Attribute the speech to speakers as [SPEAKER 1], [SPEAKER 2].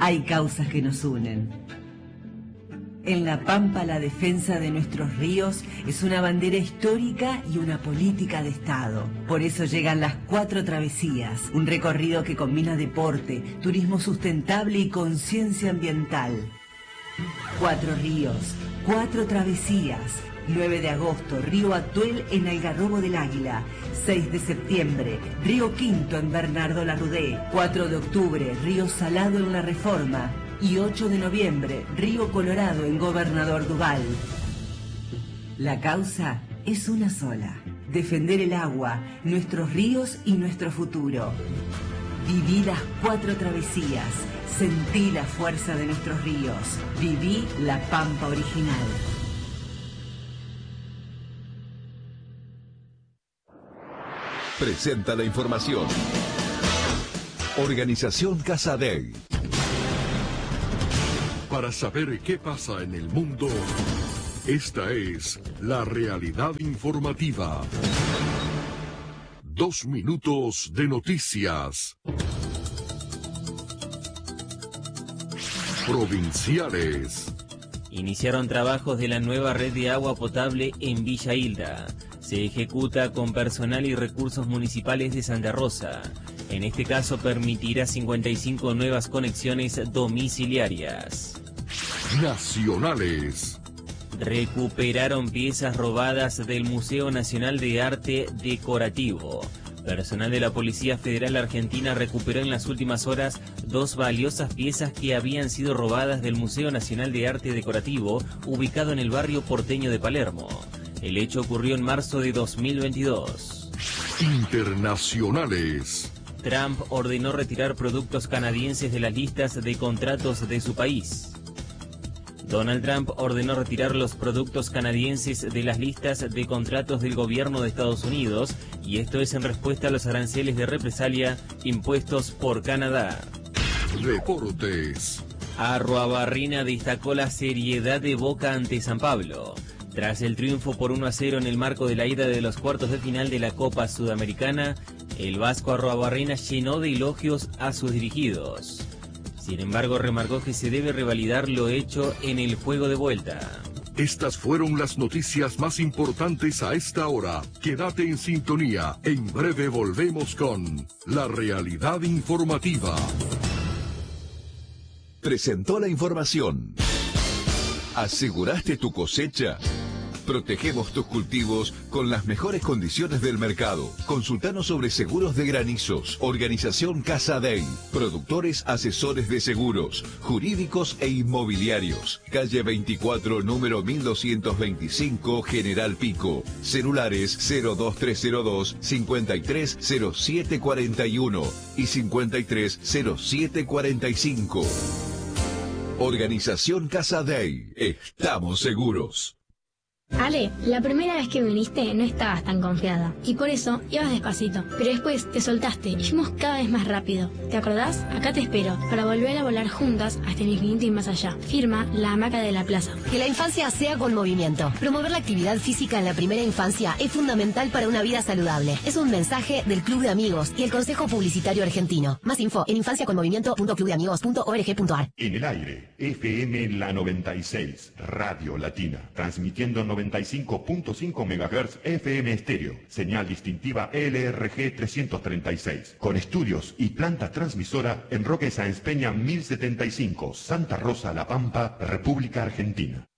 [SPEAKER 1] hay causas que nos unen. En La Pampa, la defensa de nuestros ríos es una bandera histórica y una política de Estado. Por eso llegan las 4 travesías, un recorrido que combina deporte, turismo sustentable y conciencia ambiental. 4 ríos, 4 travesías. 9 de agosto, Río Atuel en Algarrobo del Águila. 6 de septiembre, Río Quinto en Bernardo Larrudé. 4 de octubre, Río Salado en La Reforma. Y 8 de noviembre, Río Colorado en Gobernador Duval. La causa es una sola: defender el agua, nuestros ríos y nuestro futuro. Viví las 4 travesías, sentí la fuerza de nuestros ríos, viví la Pampa original.
[SPEAKER 2] Presenta la información. Organización Casadei.
[SPEAKER 3] Para saber qué pasa en el mundo, esta es la realidad informativa. 2 minutos de noticias. Provinciales.
[SPEAKER 4] Iniciaron trabajos de la nueva red de agua potable en Villa Hilda. Se ejecuta con personal y recursos municipales de Santa Rosa. En este caso permitirá 55 nuevas conexiones domiciliarias.
[SPEAKER 3] Nacionales.
[SPEAKER 4] Recuperaron piezas robadas del Museo Nacional de Arte Decorativo. Personal de la Policía Federal Argentina recuperó en las últimas horas 2 valiosas piezas que habían sido robadas del Museo Nacional de Arte Decorativo, ubicado en el barrio porteño de Palermo. El hecho ocurrió en marzo de 2022.
[SPEAKER 3] Internacionales.
[SPEAKER 4] Trump ordenó retirar productos canadienses de las listas de contratos de su país. Donald Trump ordenó retirar los productos canadienses de las listas de contratos del gobierno de Estados Unidos, y esto es en respuesta a los aranceles de represalia impuestos por Canadá.
[SPEAKER 3] Deportes.
[SPEAKER 4] Arruabarrena destacó la seriedad de Boca ante San Pablo. Tras el triunfo por 1-0 en el marco de la ida de los cuartos de final de la Copa Sudamericana, el vasco Arruabarrena llenó de elogios a sus dirigidos. Sin embargo, remarcó que se debe revalidar lo hecho en el juego de vuelta.
[SPEAKER 3] Estas fueron las noticias más importantes a esta hora. Quédate en sintonía. En breve volvemos con la realidad informativa.
[SPEAKER 2] Presentó la información. ¿Aseguraste tu cosecha? Protegemos tus cultivos con las mejores condiciones del mercado. Consultanos sobre seguros de granizos. Organización Casadei. Productores asesores de seguros, jurídicos e inmobiliarios. Calle 24, número 1225, General Pico. Celulares 02302 530741 y 530745. Organización Casadei. Estamos seguros.
[SPEAKER 5] Ale, la primera vez que viniste no estabas tan confiada y por eso ibas despacito, pero después te soltaste y fuimos cada vez más rápido. ¿Te acordás? Acá te espero para volver a volar juntas hasta el infinito y más allá. Firma La Hamaca de la Plaza.
[SPEAKER 6] Que la infancia sea con movimiento. Promover la actividad física en la primera infancia es fundamental para una vida saludable. Es un mensaje del Club de Amigos y el Consejo Publicitario Argentino. Más info en infanciaconmovimiento.clubdeamigos.org.ar.
[SPEAKER 7] En el aire, FM La 96, Radio Latina, transmitiendo 95.5 MHz FM estéreo, señal distintiva LRG 336, con estudios y planta transmisora en Roque Sáenz Peña 1075, Santa Rosa, La Pampa, República Argentina.